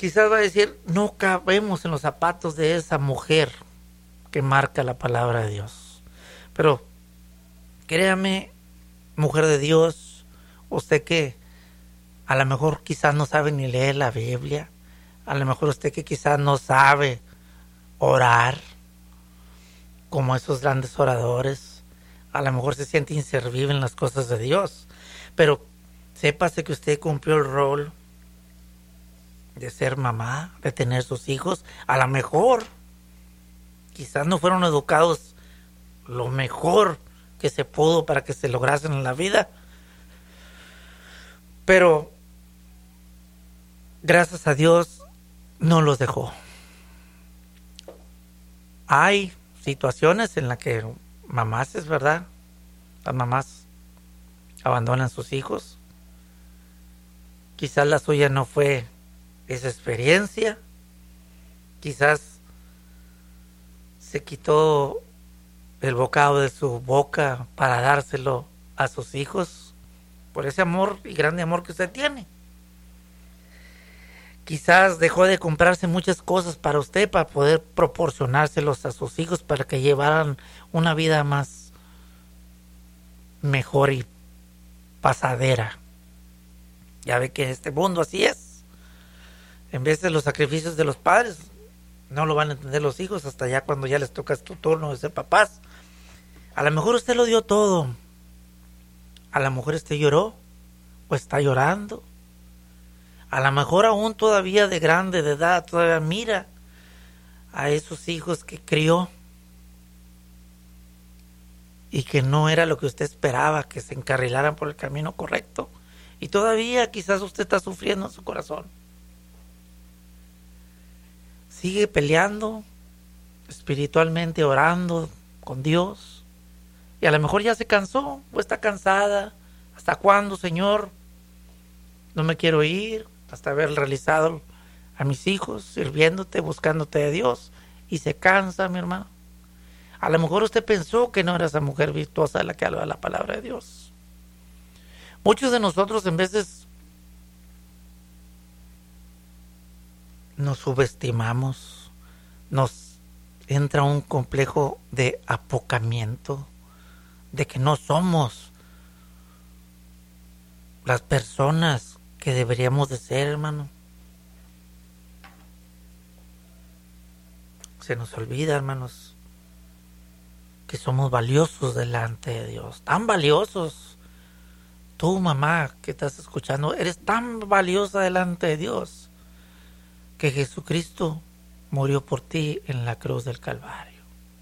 Quizás va a decir, no cabemos en los zapatos de esa mujer que marca la palabra de Dios. Pero créame, mujer de Dios, usted que a lo mejor quizás no sabe ni leer la Biblia, a lo mejor usted que quizás no sabe orar como esos grandes oradores, a lo mejor se siente inservible en las cosas de Dios, pero sépase que usted cumplió el rol de ser mamá, de tener sus hijos. A lo mejor quizás no fueron educados lo mejor que se pudo para que se lograsen en la vida, pero gracias a Dios no los dejó. Hay situaciones en las que mamás, es verdad, las mamás abandonan a sus hijos. Quizás la suya no fue esa experiencia, quizás se quitó el bocado de su boca para dárselo a sus hijos por ese amor y grande amor que usted tiene. Quizás dejó de comprarse muchas cosas para usted para poder proporcionárselos a sus hijos para que llevaran una vida más mejor y pasadera. Ya ve que en este mundo así es. En vez de los sacrificios de los padres, no lo van a entender los hijos hasta ya cuando ya les toca tu turno de ser papás. A lo mejor usted lo dio todo. A lo mejor usted lloró o está llorando. A lo mejor aún todavía de grande, de edad, todavía mira a esos hijos que crió y que no era lo que usted esperaba, que se encarrilaran por el camino correcto. Y todavía quizás usted está sufriendo en su corazón. Sigue peleando espiritualmente, orando con Dios. Y a lo mejor ya se cansó o está cansada. ¿Hasta cuándo, Señor? No me quiero ir hasta haber realizado a mis hijos, sirviéndote, buscándote de Dios. Y se cansa, mi hermano. A lo mejor usted pensó que no era esa mujer virtuosa la que habla la palabra de Dios. Muchos de nosotros en veces nos subestimamos, nos entra un complejo de apocamiento, de que no somos las personas que deberíamos de ser, hermano. Se nos olvida, hermanos, que somos valiosos delante de Dios, tan valiosos. Tú, mamá, que estás escuchando, eres tan valiosa delante de Dios que Jesucristo murió por ti en la cruz del Calvario.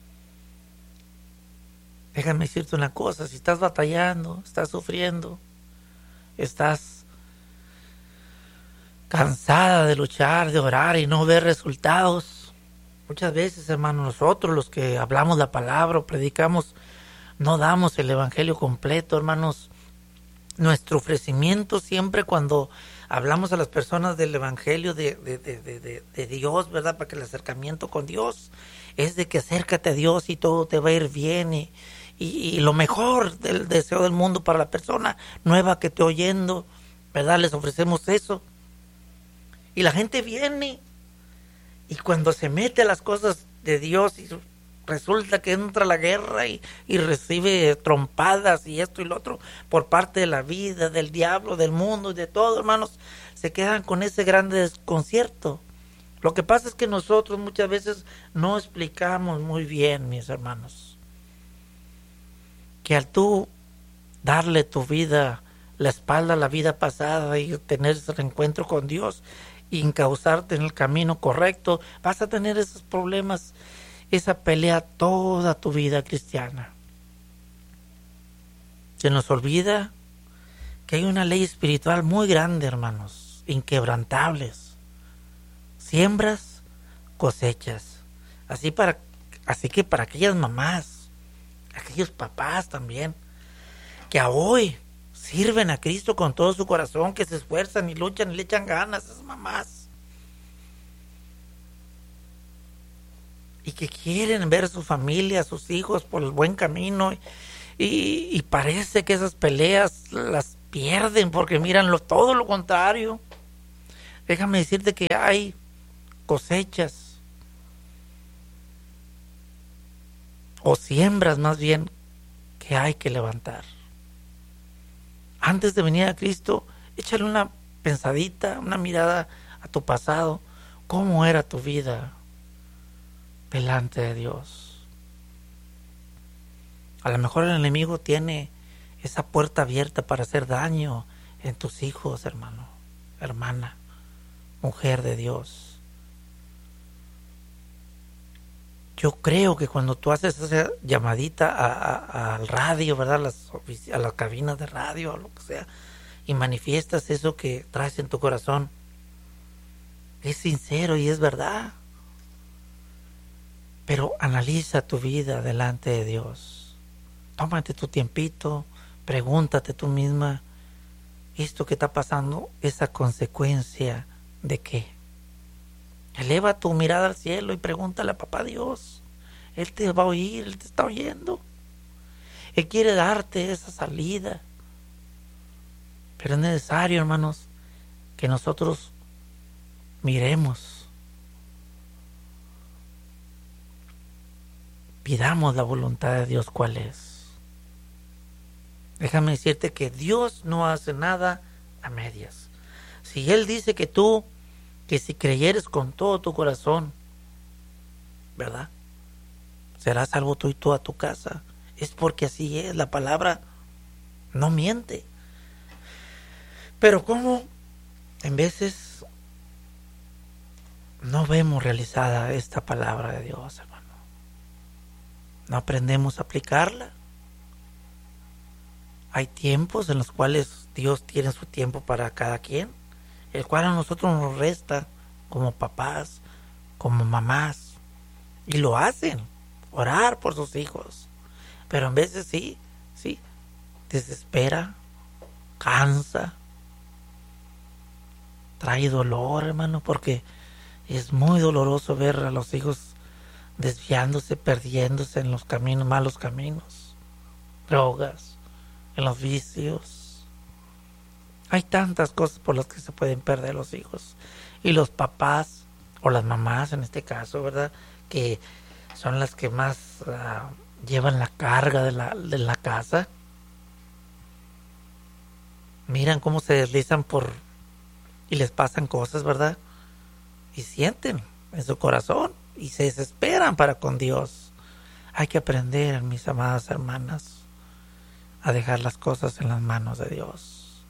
Déjame decirte una cosa, si estás batallando, estás sufriendo, estás cansada de luchar, de orar y no ver resultados, muchas veces, hermano, nosotros los que hablamos la palabra o predicamos, no damos el evangelio completo, hermanos. Nuestro ofrecimiento siempre cuando hablamos a las personas del evangelio de Dios, ¿verdad? Para que el acercamiento con Dios es de que acércate a Dios y todo te va a ir bien y lo mejor del deseo del mundo para la persona nueva que esté oyendo, ¿verdad? Les ofrecemos eso. Y la gente viene y cuando se mete a las cosas de Dios y resulta que entra la guerra y recibe trompadas y esto y lo otro por parte de la vida, del diablo, del mundo y de todo, hermanos, se quedan con ese grande desconcierto. Lo que pasa es que nosotros muchas veces no explicamos muy bien, mis hermanos, que al tú darle tu vida, la espalda a la vida pasada y tener ese reencuentro con Dios y encauzarte en el camino correcto, vas a tener esos problemas, esa pelea toda tu vida cristiana. Se nos olvida que hay una ley espiritual muy grande, hermanos, inquebrantables. Siembras, cosechas. Así que para aquellas mamás, aquellos papás también, que a hoy sirven a Cristo con todo su corazón, que se esfuerzan y luchan y le echan ganas a esas mamás. Y que quieren ver a su familia, a sus hijos por el buen camino y parece que esas peleas las pierden porque miran todo lo contrario. Déjame decirte que hay cosechas o siembras más bien que hay que levantar. Antes de venir a Cristo, échale una pensadita, una mirada a tu pasado. ¿Cómo era tu vida delante de Dios? A lo mejor el enemigo tiene esa puerta abierta para hacer daño en tus hijos, hermano, hermana, mujer de Dios. Yo creo que cuando tú haces esa llamadita al radio, ¿verdad? A las cabinas de radio, o lo que sea, y manifiestas eso que traes en tu corazón, es sincero y es verdad. Pero analiza tu vida delante de Dios. Tómate tu tiempito, pregúntate tú misma, ¿esto que está pasando es a consecuencia de qué? Eleva tu mirada al cielo y pregúntale a Papá Dios. Él te va a oír, Él te está oyendo. Él quiere darte esa salida. Pero es necesario, hermanos, que nosotros miremos, pidamos la voluntad de Dios cuál es. Déjame decirte que Dios no hace nada a medias. Si Él dice que si creyeres con todo tu corazón, ¿verdad?, serás salvo tú y toda tu casa. Es porque así es, la palabra no miente. Pero ¿cómo en veces no vemos realizada esta palabra de Dios, hermano? ¿No aprendemos a aplicarla? Hay tiempos en los cuales Dios tiene su tiempo para cada quien, el cual a nosotros nos resta como papás, como mamás, y lo hacen, orar por sus hijos. Pero en veces sí, desespera, cansa, trae dolor, hermano, porque es muy doloroso ver a los hijos desviándose, perdiéndose en los caminos, malos caminos, drogas, en los vicios. Hay tantas cosas por las que se pueden perder los hijos. Y los papás, o las mamás en este caso, ¿verdad?, que son las que más llevan la carga de la casa. Miran cómo se deslizan y les pasan cosas, ¿verdad? Y sienten en su corazón y se desesperan para con Dios. Hay que aprender, mis amadas hermanas, a dejar las cosas en las manos de Dios.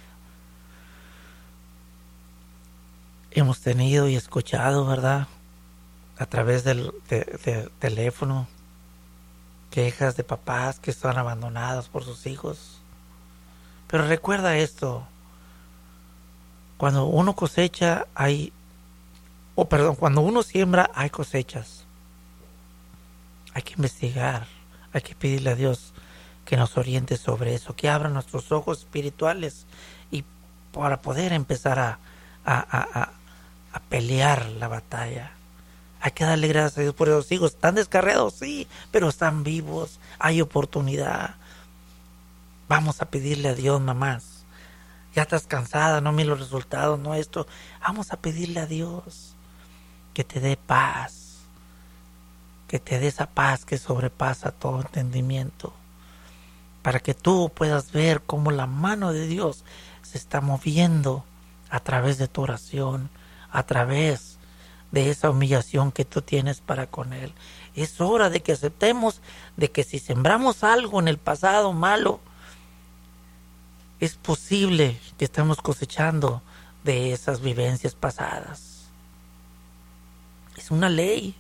Hemos tenido y escuchado, ¿verdad?, a través del teléfono, quejas de papás que están abandonados por sus hijos. Pero recuerda esto: cuando uno cosecha cuando uno siembra hay cosechas. Hay que investigar, hay que pedirle a Dios que nos oriente sobre eso, que abra nuestros ojos espirituales y para poder empezar a pelear la batalla. Hay que darle gracias a Dios por esos hijos. Están descarriados, sí, pero están vivos. Hay oportunidad. Vamos a pedirle a Dios, mamás. Ya estás cansada, no mires los resultados, no esto. Vamos a pedirle a Dios que te dé paz. Que te dé esa paz que sobrepasa todo entendimiento. Para que tú puedas ver cómo la mano de Dios se está moviendo a través de tu oración, a través de esa humillación que tú tienes para con Él. Es hora de que aceptemos de que si sembramos algo en el pasado malo, es posible que estemos cosechando de esas vivencias pasadas. Es una ley.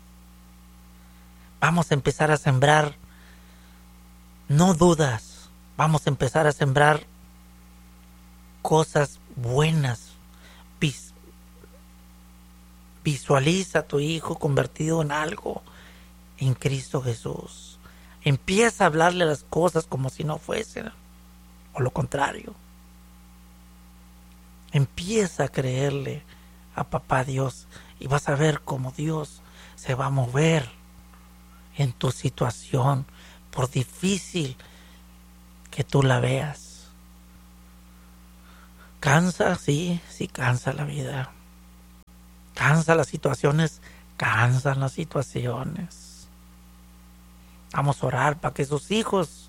Vamos a empezar a sembrar, no dudas, vamos a empezar a sembrar cosas buenas. Visualiza a tu hijo convertido en algo en Cristo Jesús. Empieza a hablarle las cosas como si no fuesen, o lo contrario. Empieza a creerle a Papá Dios y vas a ver cómo Dios se va a mover en tu situación, por difícil que tú la veas. Cansa, sí cansa la vida. Cansa las situaciones, cansan las situaciones. Vamos a orar para que sus hijos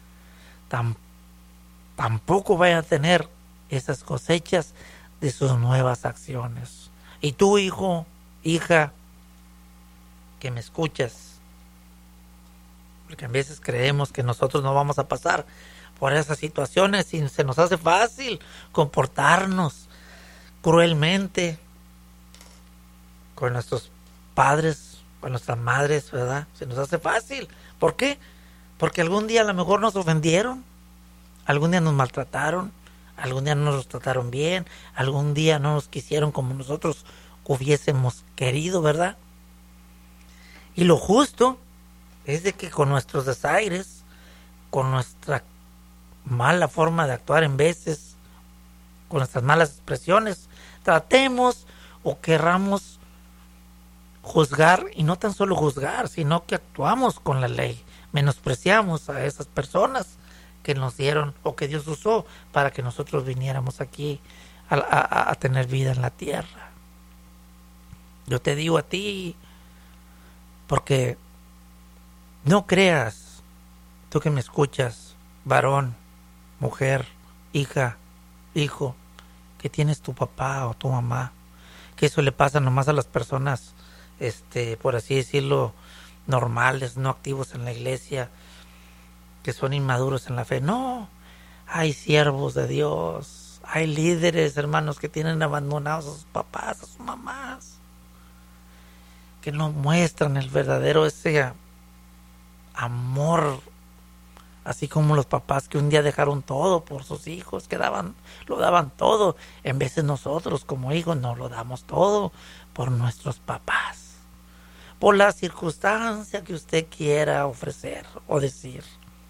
tampoco vayan a tener esas cosechas de sus nuevas acciones. Y tú, hijo, hija, que me escuchas, porque a veces creemos que nosotros no vamos a pasar por esas situaciones y se nos hace fácil comportarnos cruelmente con nuestros padres, con nuestras madres, ¿verdad? Se nos hace fácil. ¿Por qué? Porque algún día a lo mejor nos ofendieron, algún día nos maltrataron, algún día no nos trataron bien, algún día no nos quisieron como nosotros hubiésemos querido, ¿verdad? Y lo justo es de que con nuestros desaires, con nuestra mala forma de actuar en veces, con nuestras malas expresiones, tratemos o querramos juzgar, y no tan solo juzgar, sino que actuamos con la ley, menospreciamos a esas personas que nos dieron o que Dios usó para que nosotros viniéramos aquí a tener vida en la tierra. Yo te digo a ti, porque no creas, tú que me escuchas, varón, mujer, hija, hijo, que tienes tu papá o tu mamá, que eso le pasa nomás a las personas, por así decirlo, normales, no activos en la iglesia, que son inmaduros en la fe. No, hay siervos de Dios, hay líderes, hermanos, que tienen abandonados a sus papás, a sus mamás, que no muestran el verdadero ese amor, así como los papás que un día dejaron todo por sus hijos, lo daban todo. En veces nosotros como hijos no lo damos todo por nuestros papás, por la circunstancia que usted quiera ofrecer o decir,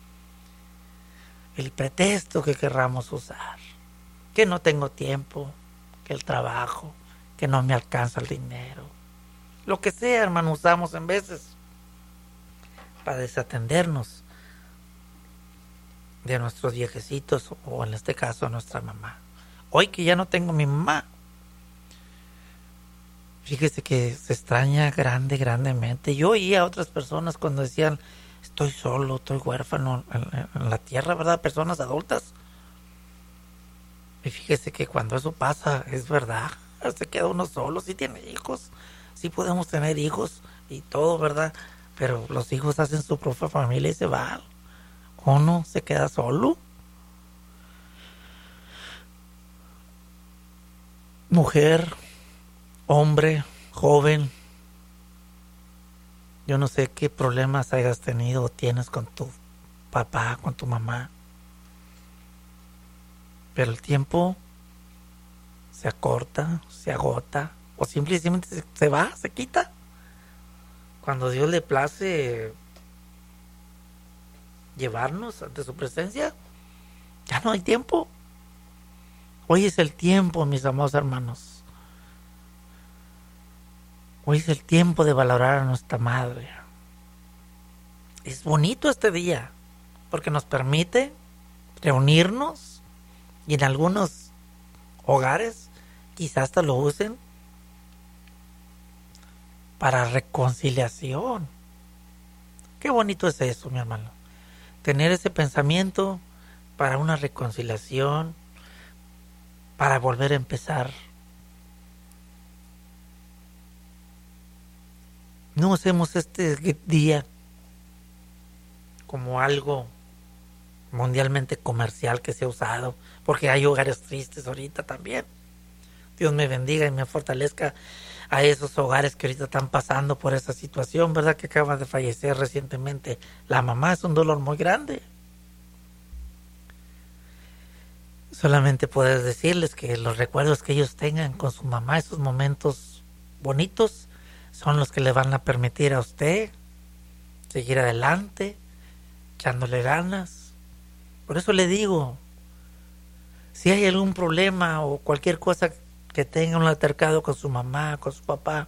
el pretexto que querramos usar, que no tengo tiempo, que el trabajo, que no me alcanza el dinero, lo que sea, hermano, usamos en veces para desatendernos de nuestros viejecitos, o en este caso a nuestra mamá. Hoy que ya no tengo mi mamá, fíjese que se extraña grandemente. Yo oía a otras personas cuando decían, estoy solo, estoy huérfano en la tierra, ¿verdad? Personas adultas. Y fíjese que cuando eso pasa, es verdad, se queda uno solo. Sí tiene hijos, sí podemos tener hijos y todo, ¿verdad? Pero los hijos hacen su propia familia y se van. Uno se queda solo. Mujer, hombre, joven, yo no sé qué problemas hayas tenido o tienes con tu papá, con tu mamá, pero el tiempo se acorta, se agota, o simplemente se va, se quita. Cuando Dios le place llevarnos ante su presencia, ya no hay tiempo. Hoy es el tiempo, mis amados hermanos. Hoy es el tiempo de valorar a nuestra madre. Es bonito este día porque nos permite reunirnos, y en algunos hogares quizás hasta lo usen para reconciliación. Qué bonito es eso, mi hermano. Tener ese pensamiento para una reconciliación, para volver a empezar. No usemos este día como algo mundialmente comercial que se ha usado, porque hay hogares tristes ahorita también. Dios me bendiga y me fortalezca a esos hogares que ahorita están pasando por esa situación, ¿verdad? Que acaba de fallecer recientemente la mamá. Es un dolor muy grande. Solamente puedes decirles que los recuerdos que ellos tengan con su mamá, esos momentos bonitos, son los que le van a permitir a usted seguir adelante, echándole ganas. Por eso le digo, si hay algún problema o cualquier cosa que tenga un altercado con su mamá, con su papá,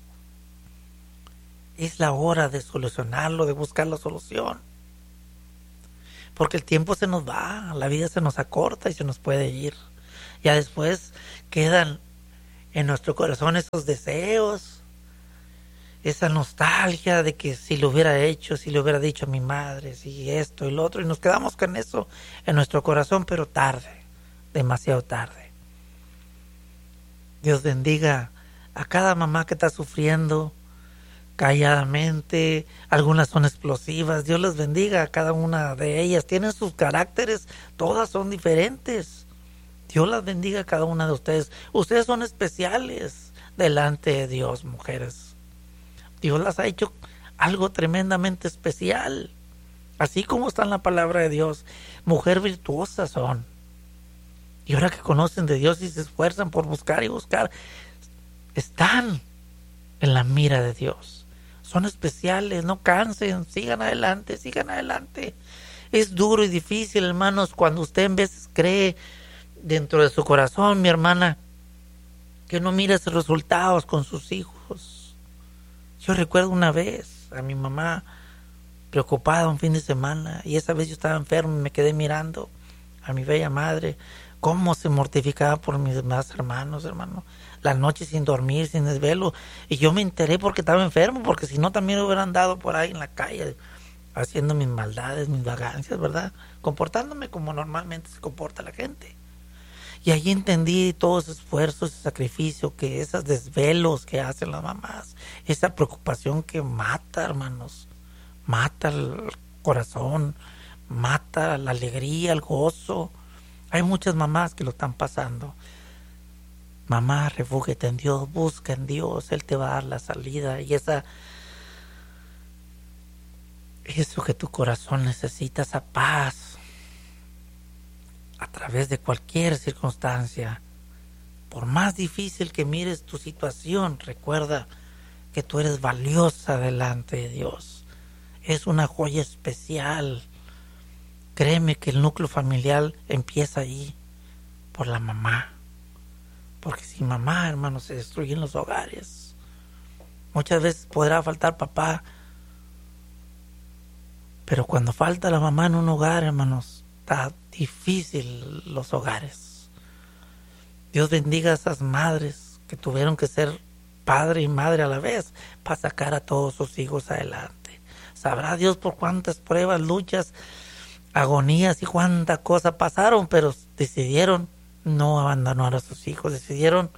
es la hora de solucionarlo, de buscar la solución. Porque el tiempo se nos va, la vida se nos acorta y se nos puede ir. Ya después quedan en nuestro corazón esos deseos, esa nostalgia de que si lo hubiera hecho, si le hubiera dicho a mi madre, si esto y lo otro, y nos quedamos con eso en nuestro corazón, pero tarde, demasiado tarde. Dios bendiga a cada mamá que está sufriendo calladamente. Algunas son explosivas. Dios les bendiga a cada una de ellas. Tienen sus caracteres, todas son diferentes. Dios las bendiga a cada una de ustedes. Ustedes son especiales delante de Dios, mujeres. Dios las ha hecho algo tremendamente especial. Así como está en la palabra de Dios, mujer virtuosa son. Y ahora que conocen de Dios y se esfuerzan por buscar y buscar, están en la mira de Dios. Son especiales, no cansen, sigan adelante, sigan adelante. Es duro y difícil, hermanos, cuando usted en veces cree dentro de su corazón, mi hermana, que no mira esos resultados con sus hijos. Yo recuerdo una vez a mi mamá preocupada un fin de semana, y esa vez yo estaba enfermo y me quedé mirando a mi bella madre, cómo se mortificaba por mis demás hermanos, hermano. La noche sin dormir, sin desvelo. Y yo me enteré porque estaba enfermo, porque si no también hubiera andado por ahí en la calle haciendo mis maldades, mis vagancias, ¿verdad? Comportándome como normalmente se comporta la gente. Y ahí entendí todo ese esfuerzo, ese sacrificio, que esos desvelos que hacen las mamás, esa preocupación que mata, hermanos, mata el corazón, mata la alegría, el gozo. Hay muchas mamás que lo están pasando. Mamá, refúgiate en Dios, busca en Dios, Él te va a dar la salida. Y eso que tu corazón necesita, esa paz, a través de cualquier circunstancia. Por más difícil que mires tu situación, recuerda que tú eres valiosa delante de Dios. Es una joya especial. Créeme que el núcleo familiar empieza ahí, por la mamá. Porque sin mamá, hermanos, se destruyen los hogares. Muchas veces podrá faltar papá, pero cuando falta la mamá en un hogar, hermanos, está difícil los hogares. Dios bendiga a esas madres que tuvieron que ser padre y madre a la vez para sacar a todos sus hijos adelante. Sabrá Dios por cuántas pruebas, luchas, agonías y cuánta cosa pasaron, pero decidieron no abandonar a sus hijos, decidieron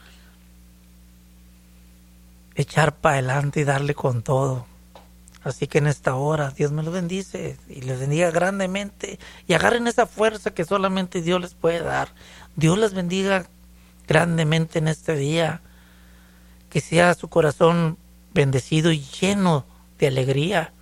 echar para adelante y darle con todo. Así que en esta hora Dios me los bendice y les bendiga grandemente, y agarren esa fuerza que solamente Dios les puede dar. Dios les bendiga grandemente en este día, que sea su corazón bendecido y lleno de alegría.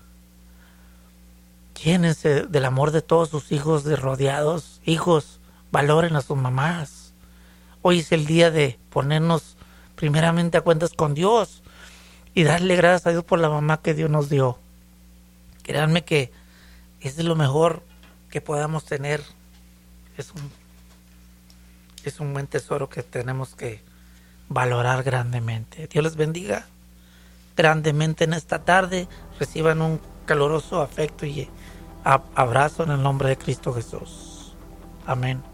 Llénense del amor de todos sus hijos, de rodeados. Hijos, valoren a sus mamás. Hoy es el día de ponernos primeramente a cuentas con Dios y darle gracias a Dios por la mamá que Dios nos dio. Créanme que es lo mejor que podamos tener. Es un buen tesoro que tenemos que valorar grandemente. Dios les bendiga grandemente en esta tarde. Reciban un caluroso afecto y abrazo en el nombre de Cristo Jesús. Amén.